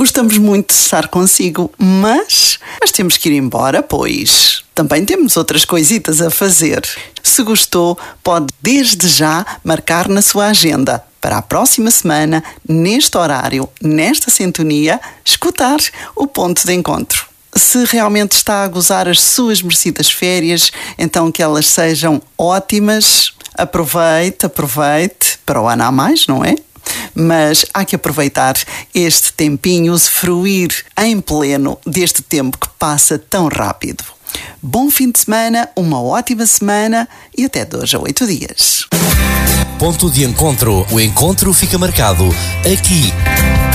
Gostamos muito de estar consigo, mas temos que ir embora, pois também temos outras coisitas a fazer. Se gostou, pode desde já marcar na sua agenda para a próxima semana, neste horário, nesta sintonia, escutar o Ponto de Encontro. Se realmente está a gozar as suas merecidas férias, então que elas sejam ótimas. Aproveite, para o ano há mais, não é? Mas há que aproveitar este tempinho, usufruir em pleno deste tempo que passa tão rápido. Bom fim de semana, uma ótima semana e até 2 a 8 dias. Ponto de Encontro. O encontro fica marcado aqui.